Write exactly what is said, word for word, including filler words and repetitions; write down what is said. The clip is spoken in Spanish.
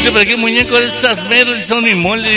Dice, ¿para qué muñeco de esas meros son y mole?